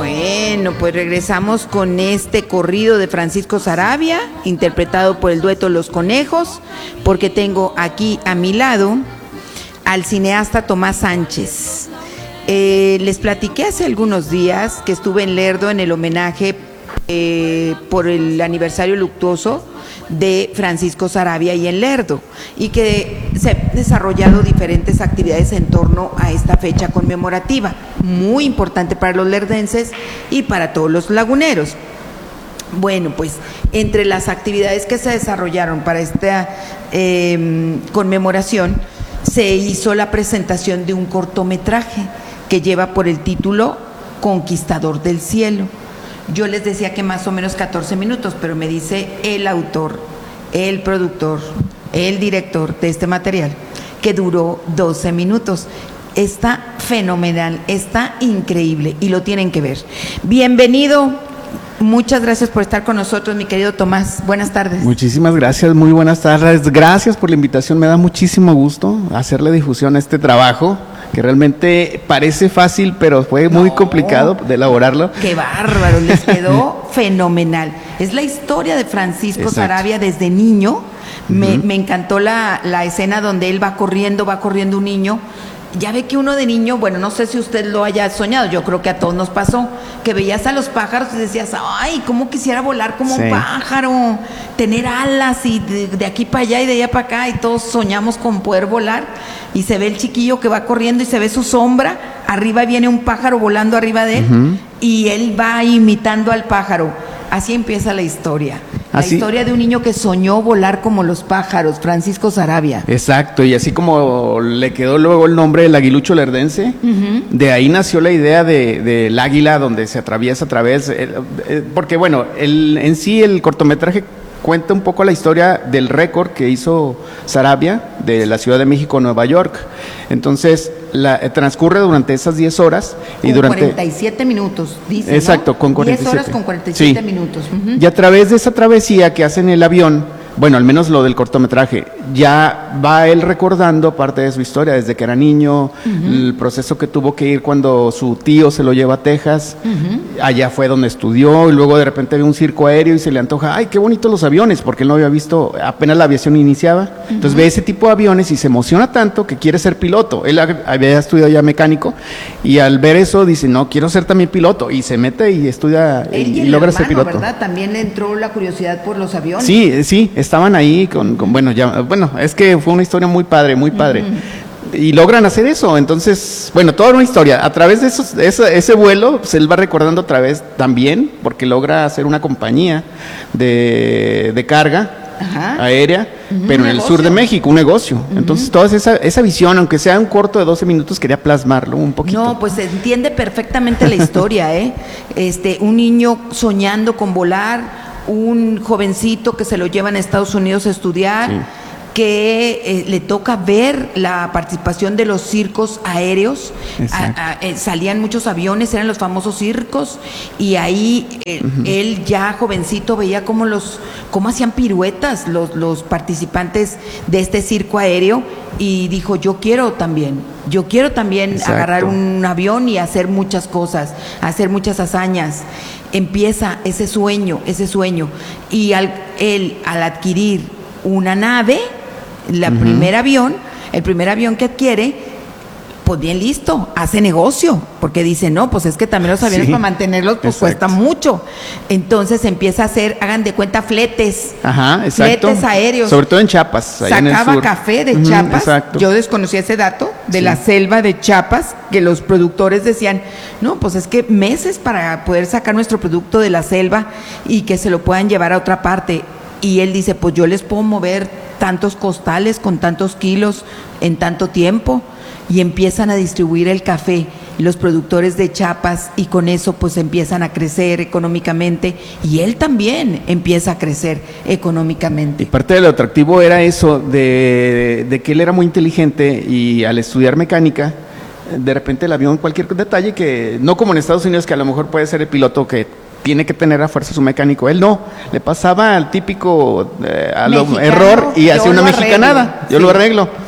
Bueno, pues regresamos con este corrido de Francisco Saravia, interpretado por el dueto Los Conejos, porque tengo aquí a mi lado al cineasta Tomás Sánchez. Les platiqué hace algunos días que estuve en Lerdo en el homenaje por el aniversario luctuoso de Francisco Saravia y en Lerdo, y que se han desarrollado diferentes actividades en torno a esta fecha conmemorativa, muy importante para los lerdenses y para todos los laguneros. Bueno, pues entre las actividades que se desarrollaron para esta conmemoración, se hizo la presentación de un cortometraje que lleva por el título Conquistador del Cielo. Yo les decía que más o menos 14 minutos, pero me dice el autor, el productor, el director de este material, que duró 12 minutos. Está fenomenal, está increíble y lo tienen que ver. Bienvenido, muchas gracias por estar con nosotros, mi querido Tomás. Buenas tardes. Muchísimas gracias, muy buenas tardes. Gracias por la invitación, me da muchísimo gusto hacerle difusión a este trabajo, que realmente parece fácil, pero fue muy complicado de elaborarlo. ¡Qué bárbaro! Les quedó fenomenal. Es la historia de Francisco Saravia desde niño. Me encantó la escena donde él va corriendo un niño. Ya ve que uno de niño, bueno, no sé si usted lo haya soñado, yo creo que a todos nos pasó, que veías a los pájaros y decías, ay, cómo quisiera volar como un pájaro, tener alas y de aquí para allá y de allá para acá, y todos soñamos con poder volar, y se ve el chiquillo que va corriendo y se ve su sombra, arriba viene un pájaro volando arriba de él, y él va imitando al pájaro. Así empieza la historia. La historia de un niño que soñó volar como los pájaros, Francisco Saravia. Exacto, y así como le quedó luego el nombre del aguilucho lerdense, de ahí nació la idea del águila donde se atraviesa a través, porque bueno, en sí el cortometraje cuenta un poco la historia del récord que hizo Saravia de la Ciudad de México a Nueva York. Entonces, transcurre durante esas 10 horas. Y durante 47 minutos, dice. Exacto, ¿no? Con 47. 10 horas con 47 minutos. Y a través de esa travesía que hacen en el avión, bueno, al menos lo del cortometraje, ya va él recordando parte de su historia, desde que era niño, el proceso que tuvo que ir cuando su tío se lo lleva a Texas, allá fue donde estudió, y luego de repente ve un circo aéreo y se le antoja, ay, qué bonitos los aviones, porque él no había visto, apenas la aviación iniciaba, entonces ve ese tipo de aviones y se emociona tanto que quiere ser piloto. Él había estudiado ya mecánico, y al ver eso dice, no, quiero ser también piloto, y se mete y estudia y logra ser piloto. ¿Verdad? También le entró la curiosidad por los aviones. Sí, estaban ahí bueno, es que fue una historia muy padre, y logran hacer eso. Entonces, bueno, toda una historia, a través de ese vuelo, pues él va recordando otra vez también, porque logra hacer una compañía de carga aérea, pero en el sur de México, un negocio. Entonces, toda esa visión, aunque sea un corto de 12 minutos, quería plasmarlo un poquito. No, pues se entiende perfectamente la historia, un niño soñando con volar, un jovencito que se lo llevan a Estados Unidos a estudiar, que le toca ver la participación de los circos aéreos. Salían muchos aviones, eran los famosos circos, y ahí él ya jovencito veía cómo hacían piruetas los participantes de este circo aéreo, y dijo, yo quiero también agarrar un avión y hacer muchas cosas, hacer muchas hazañas. Empieza ese sueño, y al adquirir una nave, el primer avión que adquiere, pues bien listo, hace negocio, porque dice, no, pues es que también los aviones para mantenerlos pues cuesta mucho. Entonces empieza a hacer, hagan de cuenta, fletes aéreos. Sobre todo en Chiapas. Sacaba café de Chiapas. Yo desconocía ese dato de la selva de Chiapas, que los productores decían, no, pues es que meses para poder sacar nuestro producto de la selva y que se lo puedan llevar a otra parte. Y él dice, pues yo les puedo mover tantos costales con tantos kilos en tanto tiempo, y empiezan a distribuir el café los productores de Chiapas, y con eso pues empiezan a crecer económicamente, y él también empieza a crecer económicamente. Y parte de lo atractivo era eso, de que él era muy inteligente, y al estudiar mecánica, de repente el avión, cualquier detalle que, no como en Estados Unidos, que a lo mejor puede ser el piloto que tiene que tener a fuerza su mecánico, él no, le pasaba al típico error y hacía una mexicanada, yo lo arreglo.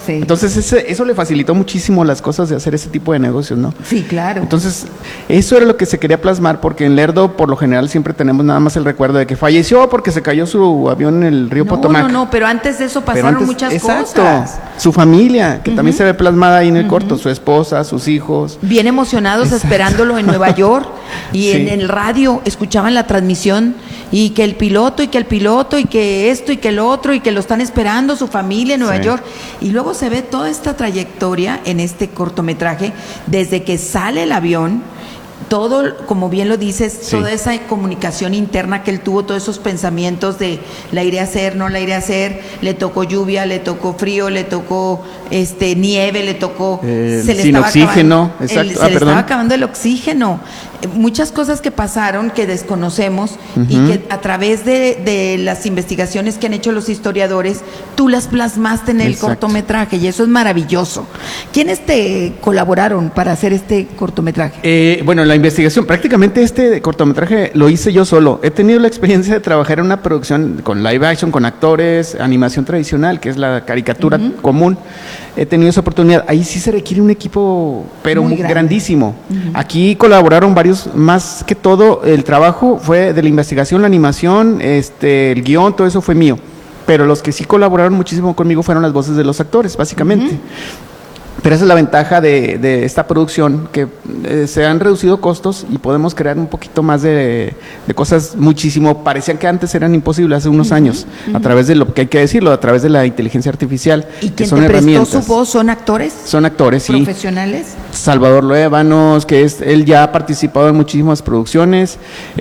Sí. Entonces eso le facilitó muchísimo las cosas de hacer ese tipo de negocios, ¿no? Sí, claro. Entonces, eso era lo que se quería plasmar, porque en Lerdo, por lo general, siempre tenemos nada más el recuerdo de que falleció porque se cayó su avión en el río Potomac. No, pero antes de eso pasaron muchas exacto, cosas. Su familia, que también se ve plasmada ahí en el corto, su esposa, sus hijos. Bien emocionados esperándolo en Nueva York y Sí. en el radio escuchaban la transmisión y que el piloto y que esto y que el otro y que lo están esperando su familia en Nueva Sí. York. Y luego se ve toda esta trayectoria en este cortometraje desde que sale el avión. Todo, como bien lo dices, Sí. toda esa comunicación interna que él tuvo, todos esos pensamientos de la iré a hacer, no la iré a hacer, le tocó lluvia, le tocó frío, le tocó nieve, le tocó sin oxígeno, exacto. se le estaba acabando el oxígeno. Muchas cosas que pasaron que desconocemos y que a través de las investigaciones que han hecho los historiadores, tú las plasmaste en el Exacto. cortometraje y eso es maravilloso. ¿Quiénes te colaboraron para hacer este cortometraje? Bueno, la investigación, prácticamente este cortometraje lo hice yo solo. He tenido la experiencia de trabajar en una producción con live action, con actores, animación tradicional, que es la caricatura común. He tenido esa oportunidad. Ahí sí se requiere un equipo, pero Muy grande. grandísimo. Aquí colaboraron varios, más que todo, el trabajo fue de la investigación, la animación, el guión, todo eso fue mío. Pero los que sí colaboraron muchísimo conmigo fueron las voces de los actores, básicamente. Pero esa es la ventaja de esta producción, que se han reducido costos y podemos crear un poquito más de cosas muchísimo, parecían que antes eran imposibles hace unos años, a través de lo que hay que decirlo, a través de la inteligencia artificial, ¿Y que quien son te prestó herramientas. su voz son actores Son actores, sí. profesionales? Salvador Luébanos, él ya ha participado en muchísimas producciones,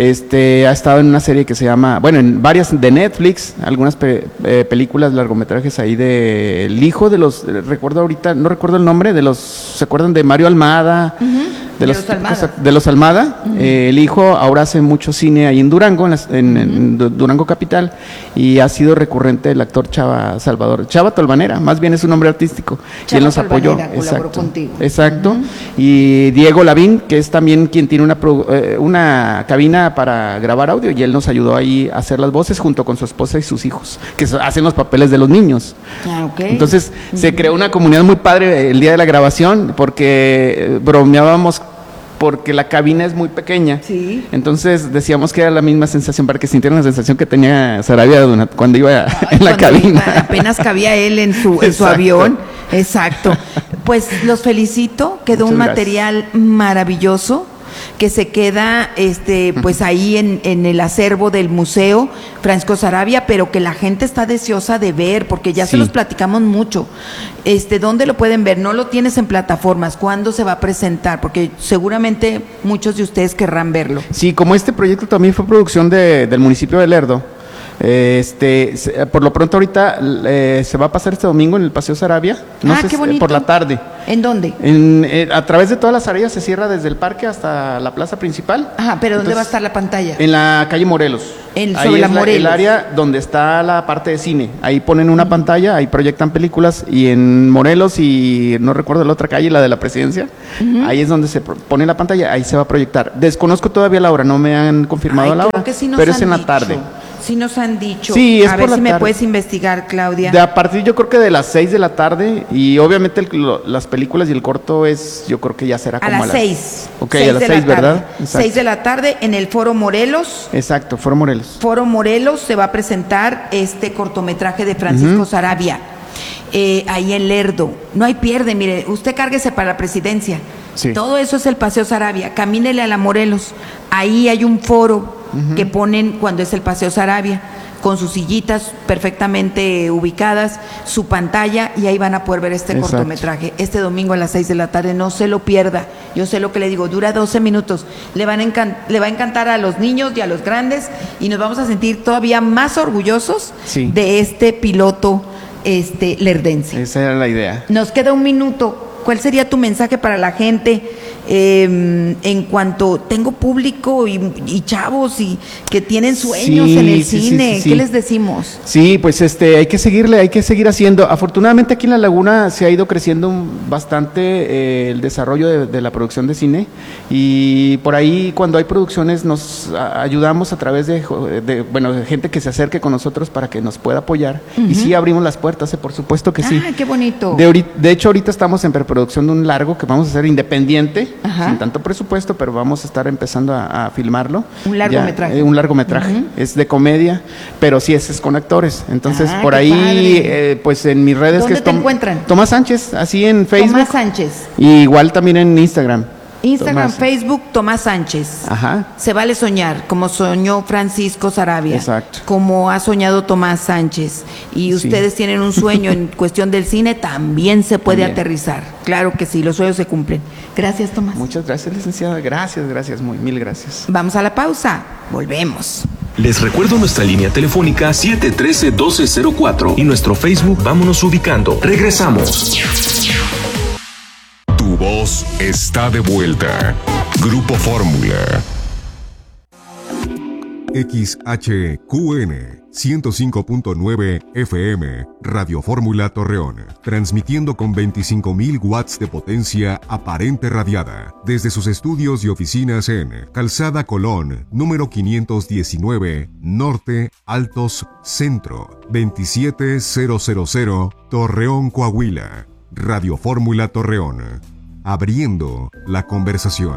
ha estado en una serie que se llama, bueno, en varias de Netflix, algunas películas, largometrajes ahí de El hijo de los, recuerdo ahorita, no recuerdo el nombre, ¿se acuerdan de Mario Almada? De los Almada. El hijo ahora hace mucho cine ahí en Durango, en Durango Capital, y ha sido recurrente el actor Chava Tolvanera, más bien es un nombre artístico, y él nos apoyó. Colaboró contigo. Exacto. Y Diego Lavín, que es también quien tiene una cabina para grabar audio, y él nos ayudó ahí a hacer las voces junto con su esposa y sus hijos, que hacen los papeles de los niños. Okay. Entonces se creó una comunidad muy padre el día de la grabación, porque bromeábamos porque la cabina es muy pequeña. Sí. Entonces decíamos que era la misma sensación, para que sintieran la sensación que tenía Sarabia cuando iba en la cabina. Apenas cabía él en su avión. Exacto. Pues los felicito, quedó Muchas un gracias. material maravilloso que se queda pues ahí en el acervo del Museo Francisco Sarabia, pero que la gente está deseosa de ver, porque ya se los platicamos mucho. ¿Dónde lo pueden ver? No lo tienes en plataformas. ¿Cuándo se va a presentar? Porque seguramente muchos de ustedes querrán verlo. Sí, como este proyecto también fue producción del municipio de Lerdo, por lo pronto ahorita se va a pasar este domingo en el Paseo Sarabia, Qué bonito. por la tarde. ¿En dónde? A través de todas las áreas se cierra desde el parque hasta la plaza principal. Ajá, pero ¿dónde Entonces, va a estar la pantalla? En la calle Morelos. Sobre Ahí la es Morelos. el área donde está la parte de cine. Ahí ponen una pantalla, ahí proyectan películas, y en Morelos y no recuerdo la otra calle, la de la Presidencia, ahí es donde se pone la pantalla, ahí se va a proyectar. Desconozco todavía la hora, no me han confirmado la hora, Creo que sí nos pero es han en la dicho. tarde. Sí nos han dicho. Sí, es a por ver la si me tarde. puedes investigar, Claudia. A partir, yo creo que de las 6 de la tarde, y obviamente las películas y el corto yo creo que ya será A como las 6. Ok, a las 6, ¿verdad? 6 de la tarde en el Foro Morelos. Exacto, Foro Morelos. Foro Morelos se va a presentar este cortometraje de Francisco Sarabia. Ahí en Lerdo. No hay pierde, mire, usted cárguese para la presidencia. Sí. Todo eso es el Paseo Sarabia. Camínele a la Morelos. Ahí hay un foro que ponen cuando es el Paseo Sarabia, con sus sillitas perfectamente ubicadas, su pantalla, y ahí van a poder ver este Exacto. cortometraje. Este domingo a las 6 de la tarde, no se lo pierda. Yo sé lo que le digo, dura 12 minutos. Le va a encantar a los niños y a los grandes, y nos vamos a sentir todavía más orgullosos Sí. de este piloto lerdense. Esa era la idea. Nos queda un minuto. ¿cuál sería tu mensaje para la gente en cuanto tengo público y chavos y que tienen sueños en el cine? ¿Qué les decimos? Sí, pues hay que seguir haciendo. Afortunadamente aquí en La Laguna se ha ido creciendo bastante el desarrollo de la producción de cine, y por ahí cuando hay producciones nos ayudamos a través de gente que se acerque con nosotros para que nos pueda apoyar. Y sí abrimos las puertas, por supuesto que sí. ¡Ah, qué bonito! De hecho, ahorita estamos en preproducción de un largo que vamos a hacer independiente, sin tanto presupuesto, pero vamos a estar empezando a filmarlo. Un largometraje. Un largometraje. Es de comedia, pero sí es con actores. Entonces, por ahí, pues en mis redes... ¿Dónde te encuentran? Tomás Sánchez, así en Facebook. Tomás Sánchez. Y igual también en Instagram. Tomás. Facebook, Tomás Sánchez. Se vale soñar, como soñó Francisco Sarabia. Exacto. Como ha soñado Tomás Sánchez. Y ustedes tienen un sueño en cuestión del cine, también se puede aterrizar. Claro que sí, los sueños se cumplen. Gracias, Tomás. Muchas gracias, licenciada. Gracias, mil gracias. Vamos a la pausa. Volvemos. Les recuerdo nuestra línea telefónica 713-1204 y nuestro Facebook Vámonos Ubicando. Regresamos. Tu voz está de vuelta. Grupo Fórmula. XHQN 105.9 FM, Radio Fórmula Torreón, transmitiendo con 25.000 watts de potencia aparente radiada, desde sus estudios y oficinas en Calzada Colón, número 519, Norte, Altos, Centro, 27000, Torreón, Coahuila. Radio Fórmula Torreón, abriendo la conversación.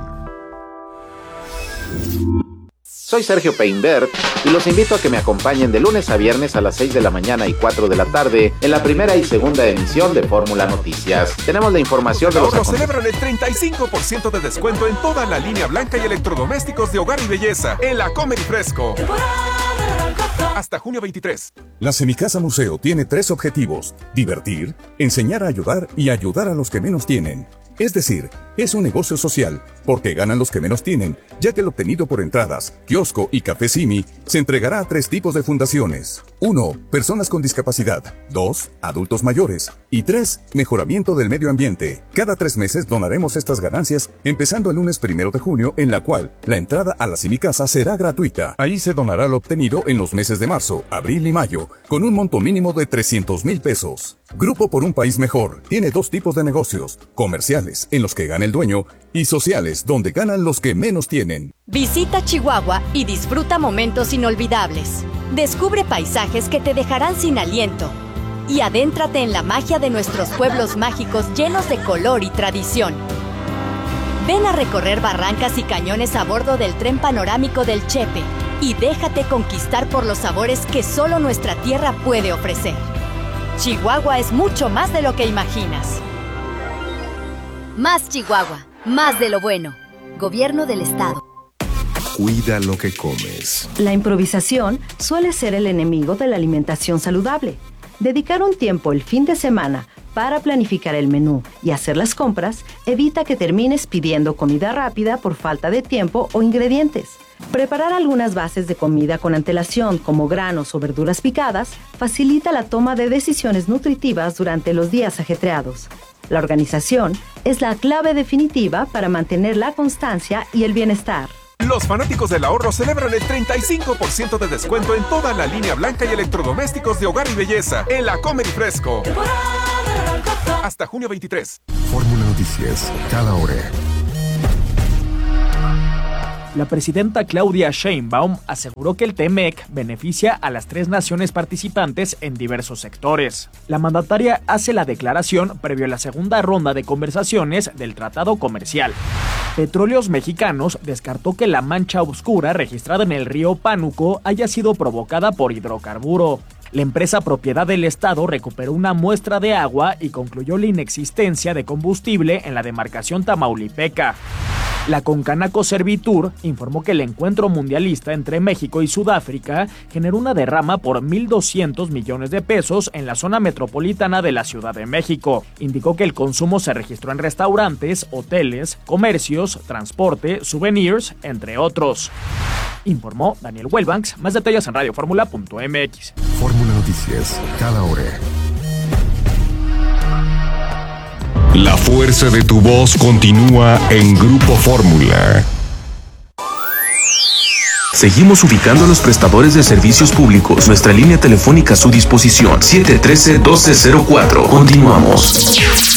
Soy Sergio Peinbert y los invito a que me acompañen de lunes a viernes a las 6 de la mañana y 4 de la tarde en la primera y segunda emisión de Fórmula Noticias. Tenemos la información de los celebran el 35% de descuento en toda la línea blanca y electrodomésticos de hogar y belleza en la Comer y Fresco. Hasta junio 23. La Semicasa Museo tiene 3 objetivos: divertir, enseñar a ayudar y ayudar a los que menos tienen. Es decir, es un negocio social, porque ganan los que menos tienen, ya que el obtenido por entradas, kiosco y café Simi se entregará a 3 tipos de fundaciones. 1. Personas con discapacidad. 2. Adultos mayores. Y 3. Mejoramiento del medio ambiente. Cada 3 meses donaremos estas ganancias, empezando el lunes 1 de junio, en la cual la entrada a la Semicasa será gratuita. Ahí se donará lo obtenido en los meses de marzo, abril y mayo, con un monto mínimo de 300,000 pesos. Grupo por un País Mejor tiene 2 tipos de negocios: comerciales, en los que gana el dueño, y sociales, donde ganan los que menos tienen. Visita Chihuahua y disfruta momentos inolvidables. Descubre paisajes que te dejarán sin aliento. Y adéntrate en la magia de nuestros pueblos mágicos llenos de color y tradición. Ven a recorrer barrancas y cañones a bordo del tren panorámico del Chepe y déjate conquistar por los sabores que solo nuestra tierra puede ofrecer. Chihuahua es mucho más de lo que imaginas. Más Chihuahua, más de lo bueno. Gobierno del Estado. Cuida lo que comes. La improvisación suele ser el enemigo de la alimentación saludable. Dedicar un tiempo el fin de semana para planificar el menú y hacer las compras evita que termines pidiendo comida rápida por falta de tiempo o ingredientes. Preparar algunas bases de comida con antelación, como granos o verduras picadas, facilita la toma de decisiones nutritivas durante los días ajetreados. La organización es la clave definitiva para mantener la constancia y el bienestar. Los fanáticos del ahorro celebran el 35% de descuento en toda la línea blanca y electrodomésticos de hogar y belleza en la Comer y Fresco. Hasta junio 23. Fórmula Noticias, cada hora. La presidenta Claudia Sheinbaum aseguró que el TEMEC beneficia a las 3 naciones participantes en diversos sectores. La mandataria hace la declaración previo a la segunda ronda de conversaciones del tratado comercial. Petróleos Mexicanos descartó que la mancha oscura registrada en el río Pánuco haya sido provocada por hidrocarburo. La empresa propiedad del Estado recuperó una muestra de agua y concluyó la inexistencia de combustible en la demarcación tamaulipeca. La Concanaco Servitur informó que el encuentro mundialista entre México y Sudáfrica generó una derrama por 1.200 millones de pesos en la zona metropolitana de la Ciudad de México. Indicó que el consumo se registró en restaurantes, hoteles, comercios, transporte, souvenirs, entre otros. Informó Daniel Wellbanks. Más detalles en radioformula.mx. Fórmula Noticias, cada hora. La fuerza de tu voz continúa en Grupo Fórmula. Seguimos ubicando a los prestadores de servicios públicos. Nuestra línea telefónica a su disposición, 713-1204. Continuamos.